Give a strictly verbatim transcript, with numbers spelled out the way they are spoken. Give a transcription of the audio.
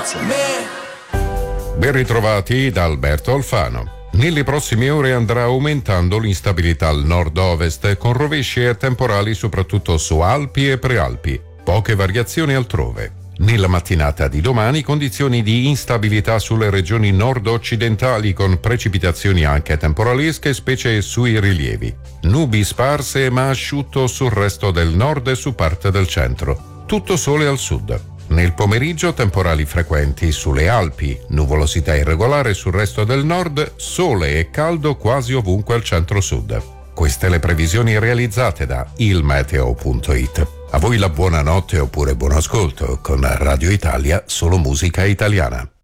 Ben ritrovati da Alberto Alfano. Nelle prossime ore andrà aumentando l'instabilità al nord-ovest, con rovesci e temporali soprattutto su Alpi e Prealpi, poche variazioni altrove. Nella mattinata di domani condizioni di instabilità sulle regioni nord-occidentali, con precipitazioni anche temporalesche, specie sui rilievi. Nubi sparse ma asciutto sul resto del nord e su parte del centro. Tutto sole al sud. Nel pomeriggio temporali frequenti sulle Alpi, nuvolosità irregolare sul resto del nord, sole e caldo quasi ovunque al centro-sud. Queste le previsioni realizzate da il meteo punto it. A voi la buonanotte oppure buon ascolto con Radio Italia, solo musica italiana.